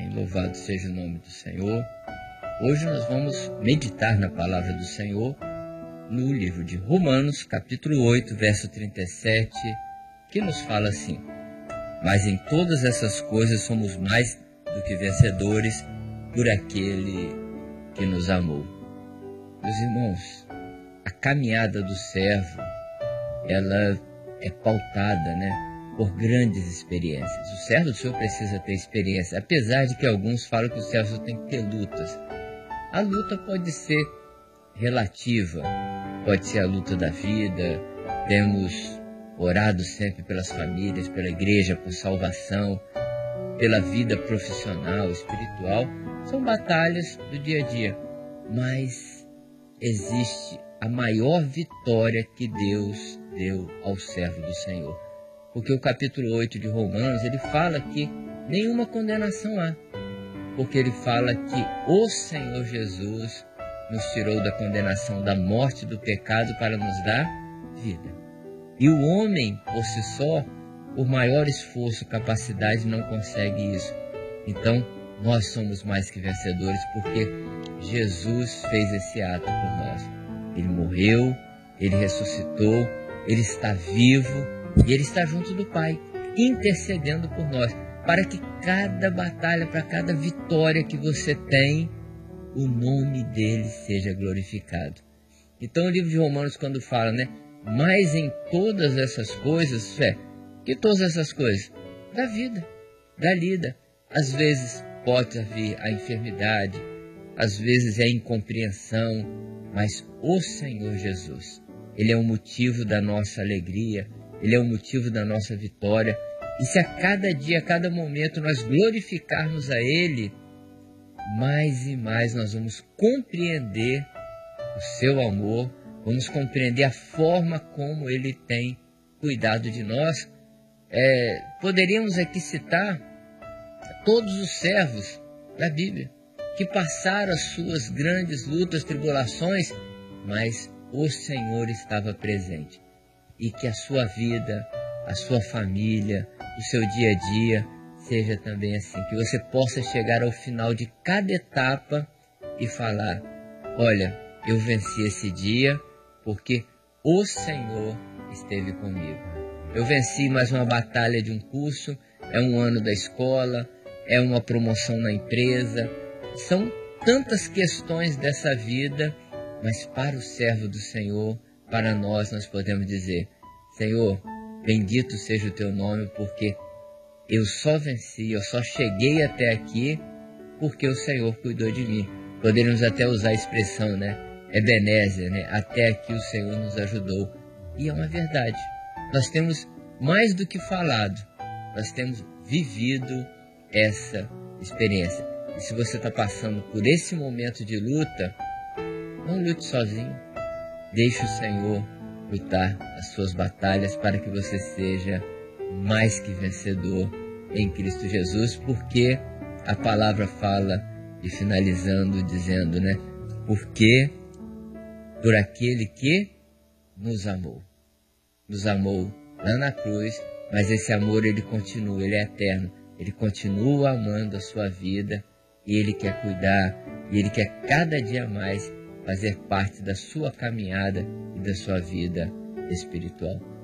louvado seja o nome do Senhor. Hoje nós vamos meditar na palavra do Senhor no livro de Romanos, capítulo 8, verso 37, que nos fala assim: mas em todas essas coisas somos mais do que vencedores por aquele que nos amou. Meus irmãos, a caminhada do servo, ela é pautada, por grandes experiências. O servo do Senhor precisa ter experiência, apesar de que alguns falam que o servo tem que ter lutas. A luta pode ser relativa, pode ser a luta da vida. Temos orado sempre pelas famílias, pela igreja, por salvação, pela vida profissional, espiritual. São batalhas do dia a dia, mas existe a maior vitória que Deus deu ao servo do Senhor. Porque o capítulo 8 de Romanos, ele fala que nenhuma condenação há. Porque ele fala que o Senhor Jesus nos tirou da condenação da morte do pecado para nos dar vida. E o homem, por si só, por maior esforço, capacidade, não consegue isso. Então, nós somos mais que vencedores porque Jesus fez esse ato por nós. Ele morreu, ele ressuscitou, ele está vivo e ele está junto do Pai, intercedendo por nós, para que cada batalha, para cada vitória que você tem, o nome dele seja glorificado. Então o livro de Romanos, quando fala, mas em todas essas coisas, que todas essas coisas? Da vida, da lida. Às vezes pode vir a enfermidade, às vezes é a incompreensão, mas o Senhor Jesus, ele é o motivo da nossa alegria, ele é o motivo da nossa vitória. E se a cada dia, a cada momento nós glorificarmos a ele, mais e mais nós vamos compreender o seu amor, vamos compreender a forma como ele tem cuidado de nós. Poderíamos aqui citar todos os servos da Bíblia que passaram as suas grandes lutas, tribulações, mas o Senhor estava presente. E que a sua vida, a sua família, o seu dia a dia seja também assim. Que você possa chegar ao final de cada etapa e falar: olha, eu venci esse dia porque o Senhor esteve comigo. Eu venci mais uma batalha de um curso, é um ano da escola, é uma promoção na empresa. São tantas questões dessa vida, mas para o servo do Senhor, para nós podemos dizer: Senhor, bendito seja o teu nome, porque eu só venci, eu só cheguei até aqui porque o Senhor cuidou de mim. Poderíamos até usar a expressão, Ebenezer, até aqui o Senhor nos ajudou. E é uma verdade. Nós temos mais do que falado, nós temos vivido essa experiência. E se você está passando por esse momento de luta, não lute sozinho. Deixe o Senhor lutar as suas batalhas para que você seja mais que vencedor em Cristo Jesus, porque a palavra fala, e finalizando, dizendo, porque por aquele que nos amou lá na cruz, mas esse amor ele continua, ele é eterno, ele continua amando a sua vida e ele quer cuidar, e ele quer cada dia mais fazer parte da sua caminhada e da sua vida espiritual.